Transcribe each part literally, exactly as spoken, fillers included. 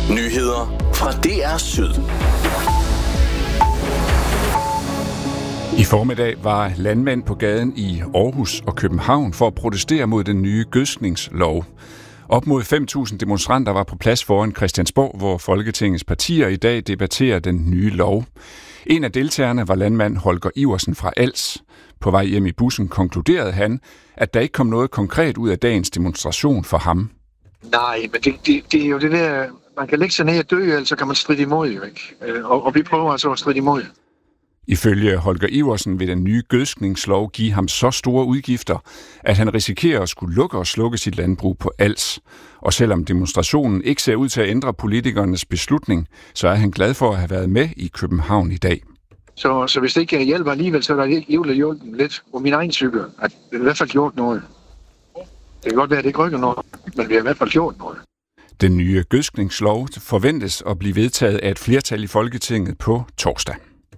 Nyheder fra D R Syd. I formiddag var landmænd på gaden i Aarhus og København for at protestere mod den nye gødskningslov. Op mod fem tusind demonstranter var på plads foran Christiansborg, hvor Folketingets partier i dag debatterer den nye lov. En af deltagerne var landmand Holger Iversen fra Als. På vej hjem i bussen konkluderede han, at der ikke kom noget konkret ud af dagens demonstration for ham. Nej, men det, det, det er jo det der, man kan lægge sig ned og dø, eller så kan man stride imod, jo ikke? Og, og vi prøver altså at stride imod. Ifølge Holger Iversen vil den nye gødskningslov give ham så store udgifter, at han risikerer at skulle lukke og slukke sit landbrug på Als. Og selvom demonstrationen ikke ser ud til at ændre politikernes beslutning, så er han glad for at have været med i København i dag. Så, så hvis det ikke hjælper alligevel, så er der hjulpet hjulpet lidt på min egen cykel, at det i hvert fald gjort noget. Det kan godt være, at det ikke rykker noget, men vi har i hvert fald gjort noget. Den nye gødskningslov forventes at blive vedtaget af et flertal i Folketinget på torsdag.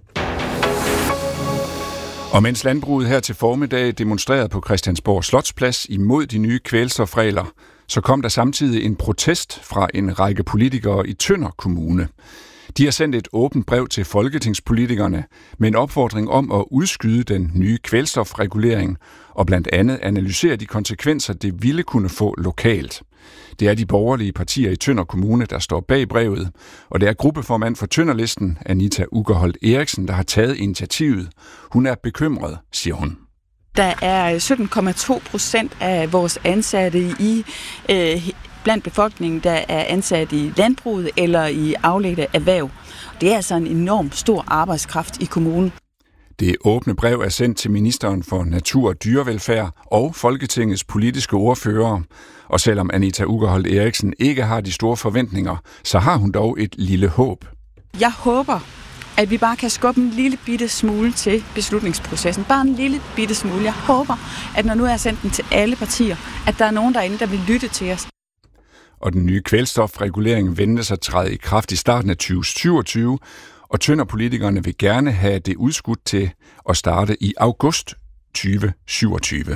Og mens landbruget her til formiddag demonstrerede på Christiansborg Slotsplads imod de nye kvælstofregler, så kom der samtidig en protest fra en række politikere i Tønder Kommune. De har sendt et åbent brev til folketingspolitikerne med en opfordring om at udskyde den nye kvælstofregulering og blandt andet analysere de konsekvenser, det ville kunne få lokalt. Det er de borgerlige partier i Tønder Kommune, der står bag brevet, og det er gruppeformand for Tønderlisten, Anita Ugerholdt Eriksen, der har taget initiativet. Hun er bekymret, siger hun. Der er sytten komma to procent af vores ansatte i øh, blandt befolkningen, der er ansat i landbruget eller i afledte erhverv. Det er altså en enorm stor arbejdskraft i kommunen. Det åbne brev er sendt til ministeren for Natur og Dyrevelfærd og Folketingets politiske ordførere. Og selvom Anita Ugerholdt Eriksen ikke har de store forventninger, så har hun dog et lille håb. Jeg håber, at vi bare kan skubbe en lille bitte smule til beslutningsprocessen. Bare en lille bitte smule. Jeg håber, at når nu er jeg sendt den til alle partier, at der er nogen derinde, der vil lytte til os. Og den nye kvælstofregulering ventes at træde i kraft i starten af tyve syvogtyve, og Tønderpolitikerne vil gerne have det udskudt til at starte i august tyve syvogtyve.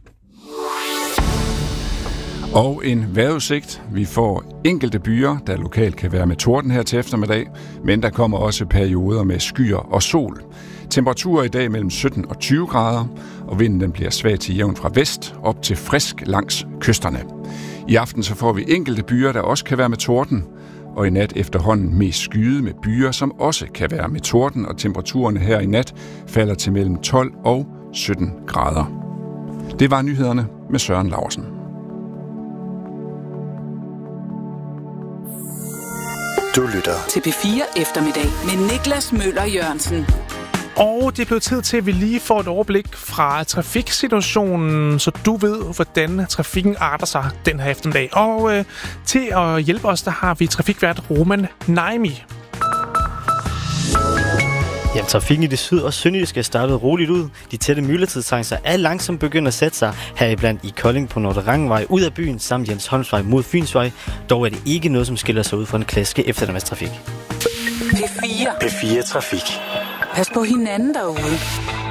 Og en vejrudsigt. Vi får enkelte byer, der lokalt kan være med torden her til eftermiddag, men der kommer også perioder med skyer og sol. Temperaturer i dag mellem sytten og tyve grader, og vinden den bliver svag til jævn fra vest op til frisk langs kysterne. I aften så får vi enkelte byer, der også kan være med torden, og i nat efterhånden mest skyet med byer, som også kan være med torden, og temperaturerne her i nat falder til mellem tolv og sytten grader. Det var nyhederne med Søren Laursen. Du lytter til P fire Eftermiddag med Niklas Møller Jørgensen. Og det er blevet tid til, at vi lige får et overblik fra trafiksituationen, så du ved, hvordan trafikken arter sig den her eftermiddag. Og øh, til at hjælpe os, der har vi trafikvært Roman Naimi. Ja, trafikken i det syd- og sønderjyske startede roligt ud. De tætte myldretidstrængsler er langsomt begyndt at sætte sig heriblandt i Kolding på Nordre Rangvej ud af byen samt Jens Holmsvej mod Fynsvej. Dog er det ikke noget, som skiller sig ud fra den klassiske eftermiddagstrafik. P fire. P fire Trafik. Pas på hinanden derude.